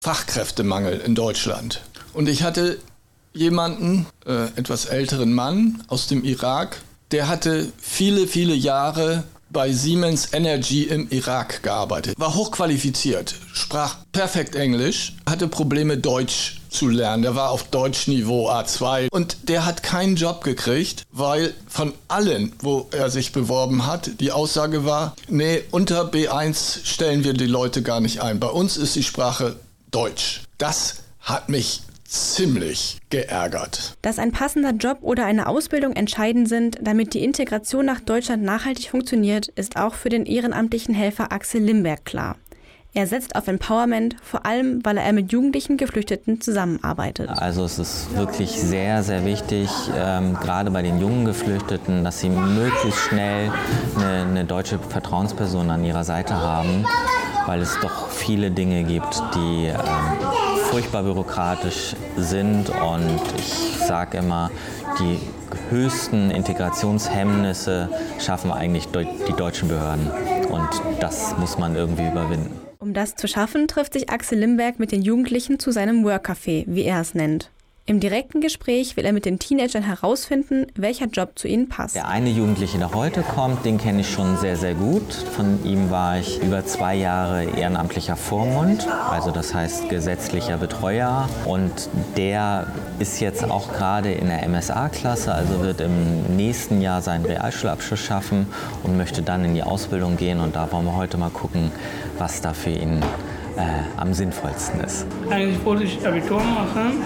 Fachkräftemangel in Deutschland. Und ich hatte jemanden, etwas älteren Mann aus dem Irak, der hatte viele, viele Jahre bei Siemens Energy im Irak gearbeitet. War hochqualifiziert, sprach perfekt Englisch, hatte Probleme Deutsch zu lernen. Der war auf Deutschniveau A2 und der hat keinen Job gekriegt, weil von allen, wo er sich beworben hat, die Aussage war, nee, unter B1 stellen wir die Leute gar nicht ein. Bei uns ist die Sprache Deutsch. Das hat mich ziemlich geärgert. Dass ein passender Job oder eine Ausbildung entscheidend sind, damit die Integration nach Deutschland nachhaltig funktioniert, ist auch für den ehrenamtlichen Helfer Axel Limberg klar. Er setzt auf Empowerment, vor allem, weil er mit jugendlichen Geflüchteten zusammenarbeitet. Also es ist wirklich sehr, sehr wichtig, gerade bei den jungen Geflüchteten, dass sie möglichst schnell eine deutsche Vertrauensperson an ihrer Seite haben, weil es doch viele Dinge gibt, die furchtbar bürokratisch sind und ich sage immer, die höchsten Integrationshemmnisse schaffen eigentlich die deutschen Behörden und das muss man irgendwie überwinden. Um das zu schaffen, trifft sich Axel Limberg mit den Jugendlichen zu seinem Workcafé, wie er es nennt. Im direkten Gespräch will er mit den Teenagern herausfinden, welcher Job zu ihnen passt. Der eine Jugendliche, der heute kommt, den kenne ich schon sehr, sehr gut. Von ihm war ich über 2 Jahre ehrenamtlicher Vormund, also das heißt gesetzlicher Betreuer. Und der ist jetzt auch gerade in der MSA-Klasse, also wird im nächsten Jahr seinen Realschulabschluss schaffen und möchte dann in die Ausbildung gehen. Und da wollen wir heute mal gucken, was da für ihn am sinnvollsten ist. Eigentlich wollte ich Abitur machen,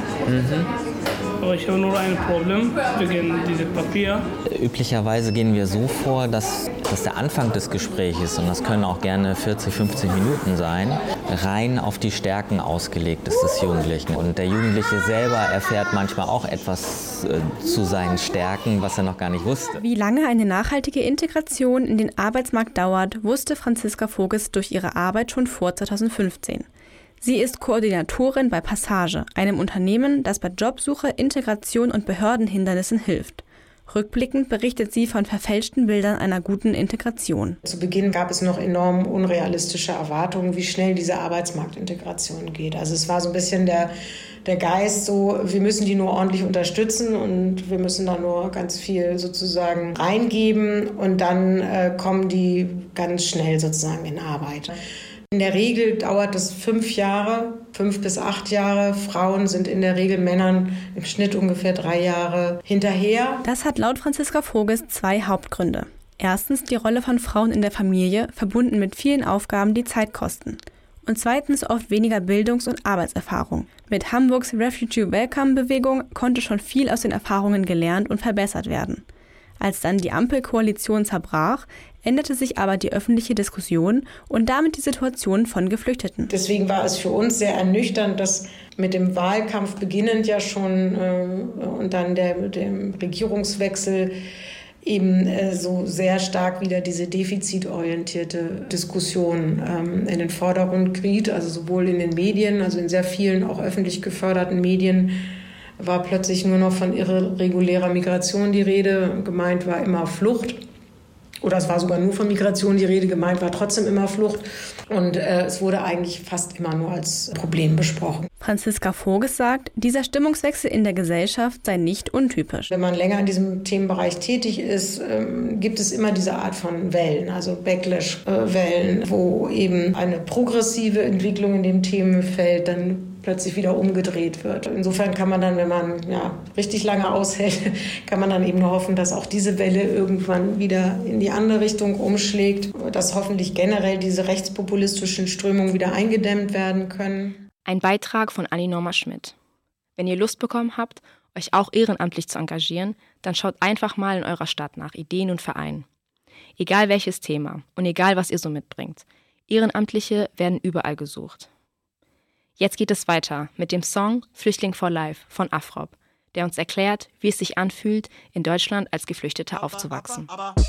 aber ich habe nur ein Problem wegen diesem Papier. Üblicherweise gehen wir so vor, dass der Anfang des Gesprächs, und das können auch gerne 40, 50 Minuten sein, rein auf die Stärken ausgelegt ist des Jugendlichen. Und der Jugendliche selber erfährt manchmal auch etwas zu seinen Stärken, was er noch gar nicht wusste. Wie lange eine nachhaltige Integration in den Arbeitsmarkt dauert, wusste Franziska Voges durch ihre Arbeit schon vor 2015. Sie ist Koordinatorin bei Passage, einem Unternehmen, das bei Jobsuche, Integration und Behördenhindernissen hilft. Rückblickend berichtet sie von verfälschten Bildern einer guten Integration. Zu Beginn gab es noch enorm unrealistische Erwartungen, wie schnell diese Arbeitsmarktintegration geht. Also es war so ein bisschen der Geist so, wir müssen die nur ordentlich unterstützen und wir müssen da nur ganz viel sozusagen reingeben und dann kommen die ganz schnell sozusagen in Arbeit. In der Regel dauert es 5 Jahre, 5 bis 8 Jahre. Frauen sind in der Regel Männern im Schnitt ungefähr 3 Jahre hinterher. Das hat laut Franziska Voges 2 Hauptgründe. Erstens die Rolle von Frauen in der Familie, verbunden mit vielen Aufgaben, die Zeit kosten. Und zweitens oft weniger Bildungs- und Arbeitserfahrung. Mit Hamburgs Refugee-Welcome-Bewegung konnte schon viel aus den Erfahrungen gelernt und verbessert werden. Als dann die Ampelkoalition zerbrach, änderte sich aber die öffentliche Diskussion und damit die Situation von Geflüchteten. Deswegen war es für uns sehr ernüchternd, dass mit dem Wahlkampf beginnend ja schon und dann dem Regierungswechsel eben so sehr stark wieder diese defizitorientierte Diskussion in den Vordergrund geriet, also sowohl in den Medien, also in sehr vielen auch öffentlich geförderten Medien, war plötzlich nur noch von irregulärer Migration die Rede. Gemeint war immer Flucht. Oder es war sogar nur von Migration die Rede, gemeint war trotzdem immer Flucht. Und es wurde eigentlich fast immer nur als Problem besprochen. Franziska Voges sagt, dieser Stimmungswechsel in der Gesellschaft sei nicht untypisch. Wenn man länger in diesem Themenbereich tätig ist, gibt es immer diese Art von Wellen, also Backlash-Wellen, wo eben eine progressive Entwicklung in dem Themenfeld dann plötzlich wieder umgedreht wird. Insofern kann man dann, wenn man richtig lange aushält, kann man dann eben nur hoffen, dass auch diese Welle irgendwann wieder in die andere Richtung umschlägt, dass hoffentlich generell diese rechtspopulistischen Strömungen wieder eingedämmt werden können. Ein Beitrag von Anni-Norma Schmidt. Wenn ihr Lust bekommen habt, euch auch ehrenamtlich zu engagieren, dann schaut einfach mal in eurer Stadt nach Ideen und Vereinen. Egal welches Thema und egal was ihr so mitbringt, Ehrenamtliche werden überall gesucht. Jetzt geht es weiter mit dem Song Flüchtling for Life von Afrob, der uns erklärt, wie es sich anfühlt, in Deutschland als Geflüchteter aufzuwachsen.